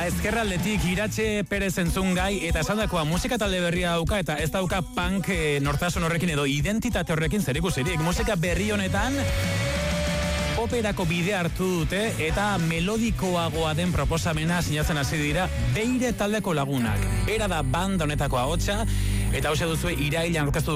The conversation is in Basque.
ezkerraldetik Iratxe Perez entzun gai, eta esandakoa musika talde berria dauka, eta ez dauka punk nortasun horrekin edo identitate horrekin zerikusirik. Musika berri honetan operako bide hartu dute eta melodikoagoa den proposamena sinatzen hasi dira Beire taldeko lagunak. Bera da banda honetako ahotsa, eta hause duzue irailean aurkeztu